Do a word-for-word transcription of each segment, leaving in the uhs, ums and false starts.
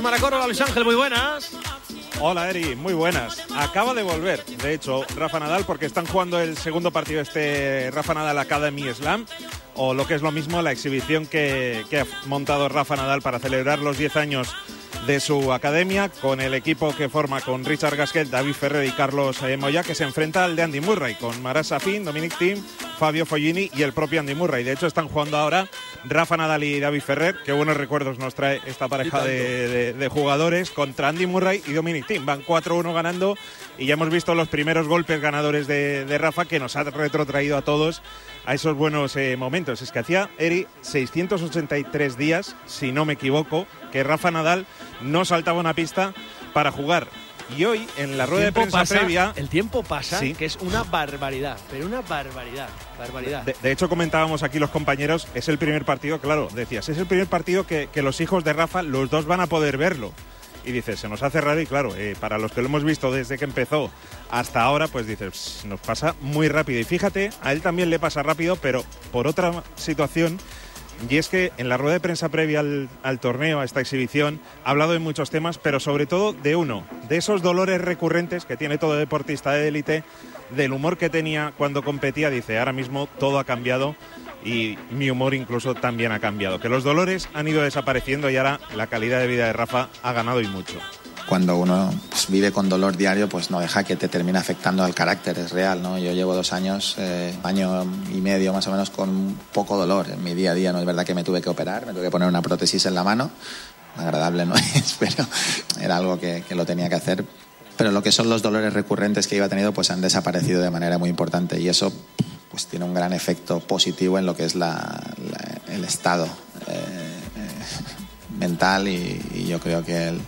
Maracoro, Luis Ángel, muy buenas. Hola Eri, muy buenas. Acaba de volver, de hecho, Rafa Nadal, porque están jugando el segundo partido este Rafa Nadal Academy Slam, o lo que es lo mismo, la exhibición que, que ha montado Rafa Nadal para celebrar los diez años de su academia, con el equipo que forma con Richard Gasquet, David Ferrer y Carlos eh, Moya, que se enfrenta al de Andy Murray, con Marat Safin, Dominic Thiem, Fabio Fognini y el propio Andy Murray. De hecho, están jugando ahora Rafa Nadal y David Ferrer. Qué buenos recuerdos nos trae esta pareja de, de, de jugadores contra Andy Murray y Dominic Thiem. Van cuatro uno ganando y ya hemos visto los primeros golpes ganadores de, de Rafa, que nos ha retrotraído a todos a esos buenos eh, momentos. Es que hacía, Eri, seiscientos ochenta y tres días, si no me equivoco, que Rafa Nadal no saltaba una pista para jugar. Y hoy, en la rueda de prensa pasa, previa... El tiempo pasa, sí, que es una barbaridad, pero una barbaridad, barbaridad. De, de hecho, comentábamos aquí los compañeros, es el primer partido, claro, decías, es el primer partido que, que los hijos de Rafa, los dos van a poder verlo. Y dices, se nos hace raro, y claro, eh, para los que lo hemos visto desde que empezó hasta ahora, pues dices, nos pasa muy rápido. Y fíjate, a él también le pasa rápido, pero por otra situación, y es que en la rueda de prensa previa al, al torneo, a esta exhibición, ha hablado de muchos temas, pero sobre todo de uno, de esos dolores recurrentes que tiene todo deportista de élite, del humor que tenía cuando competía. Dice, ahora mismo todo ha cambiado y mi humor incluso también ha cambiado, que los dolores han ido desapareciendo y ahora la calidad de vida de Rafa ha ganado y mucho. Cuando uno pues, vive con dolor diario, pues no deja que te termine afectando al carácter, es real, ¿no? Yo llevo dos años, eh, año y medio más o menos, con poco dolor en mi día a día. No es verdad que me tuve que operar, me tuve que poner una prótesis en la mano, agradable no es, pero era algo que, que lo tenía que hacer. Pero lo que son los dolores recurrentes que iba teniendo, pues han desaparecido de manera muy importante, y eso pues tiene un gran efecto positivo en lo que es la, la, el estado eh, eh, mental y, y yo creo que el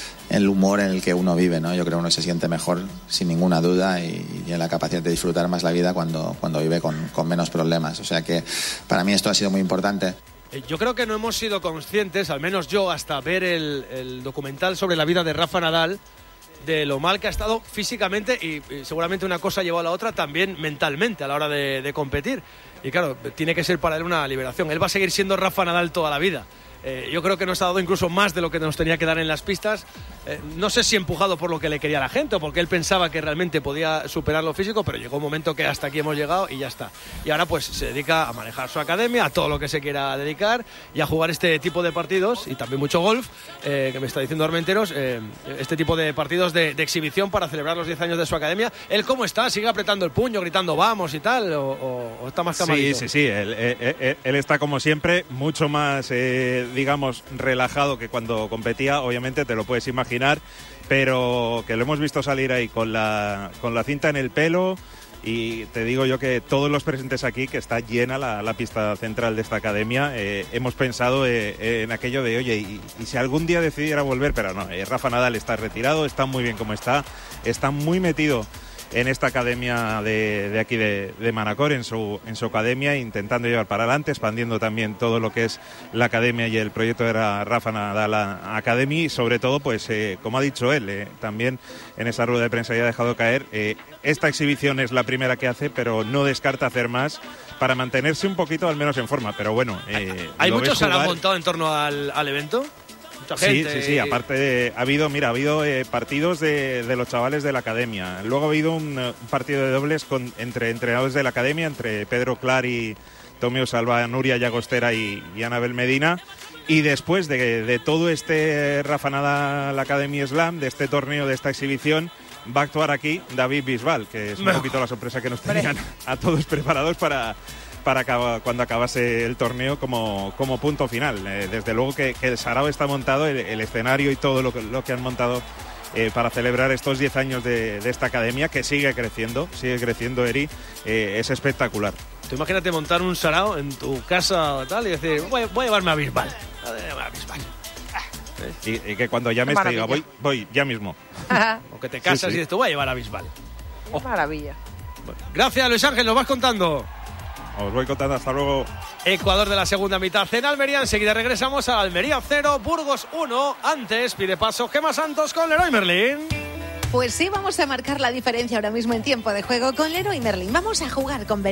el humor en el que uno vive, ¿no? Yo creo que uno se siente mejor sin ninguna duda y, y en la capacidad de disfrutar más la vida cuando, cuando vive con, con menos problemas. O sea que para mí esto ha sido muy importante. Yo creo que no hemos sido conscientes, al menos yo, hasta ver el, el documental sobre la vida de Rafa Nadal, de lo mal que ha estado físicamente y, y seguramente una cosa llevó a la otra también mentalmente a la hora de, de competir. Y claro, tiene que ser para él una liberación. Él va a seguir siendo Rafa Nadal toda la vida. Eh, yo creo que nos ha dado incluso más de lo que nos tenía que dar en las pistas. Eh, no sé si empujado por lo que le quería la gente o porque él pensaba que realmente podía superar lo físico, pero llegó un momento que hasta aquí hemos llegado y ya está. Y ahora pues se dedica a manejar su academia, a todo lo que se quiera dedicar y a jugar este tipo de partidos y también mucho golf, eh, que me está diciendo Armenteros, eh, este tipo de partidos de, de exhibición para celebrar los diez años de su academia. ¿Él cómo está? ¿Sigue apretando el puño, gritando vamos y tal? ¿O, o, o está más camadito? Sí, sí, sí. Él, él, él, él está como siempre mucho más... Eh, digamos, relajado que cuando competía, obviamente te lo puedes imaginar, pero que lo hemos visto salir ahí con la, con la cinta en el pelo. Y te digo yo que todos los presentes aquí, que está llena la, la pista central de esta academia, eh, hemos pensado eh, en aquello de, oye, y, y si algún día decidiera volver, pero no, eh, Rafa Nadal está retirado, está muy bien como está, está muy metido en esta academia de, de aquí de, de Manacor, en su, en su academia, intentando llevar para adelante, expandiendo también todo lo que es la academia y el proyecto de la Rafa Nadal Academy, y sobre todo, pues eh, como ha dicho él, eh, también en esa rueda de prensa ya ha dejado caer, eh, esta exhibición es la primera que hace, pero no descarta hacer más para mantenerse un poquito al menos en forma, pero bueno. Eh, ¿Hay muchos que han montado en torno al, al evento? Sí, sí, sí, aparte de, ha habido, mira, ha habido eh, partidos de, de los chavales de la academia, luego ha habido un, un partido de dobles con, entre entrenadores de la academia, entre Pedro Clar y Tomeo Salva, Nuria Llagostera y, y Anabel Medina, y después de, de todo este Rafa Nadal Academy Slam, de este torneo, de esta exhibición, va a actuar aquí David Bisbal, que es un poquito la sorpresa que nos tenían a todos preparados para... para cuando acabase el torneo como, como punto final. Eh, desde luego que, que el Sarao está montado, el, el escenario y todo lo que, lo que han montado eh, para celebrar estos diez años de, de esta academia, que sigue creciendo, sigue creciendo, Eri, eh, es espectacular. Tú imagínate montar un Sarao en tu casa o tal y decir, voy, voy a llevarme a Bisbal. A llevarme a Bisbal. Y, y que cuando llames te diga, voy, voy, ya mismo. O que te casas sí, sí. y dices, tú voy a llevar a Bisbal. Oh. Maravilla. Bueno, gracias, Luis Ángel, nos vas contando. Os voy contando, hasta luego. Ecuador de la segunda mitad en Almería. Enseguida regresamos a Almería cero, Burgos uno. Antes pide paso Gemma Santos con Leroy Merlin. Pues sí, vamos a marcar la diferencia ahora mismo en tiempo de juego con Leroy Merlin. Vamos a jugar con